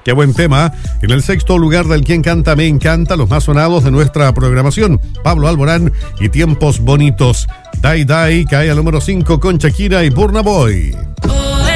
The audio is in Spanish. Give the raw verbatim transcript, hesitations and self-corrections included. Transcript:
Qué buen tema. En el sexto lugar del Quien Canta Me Encanta, los más sonados de nuestra programación, Pablo Alborán y Tiempos Bonitos. Dai Dai cae al número cinco con Shakira y Burna Boy.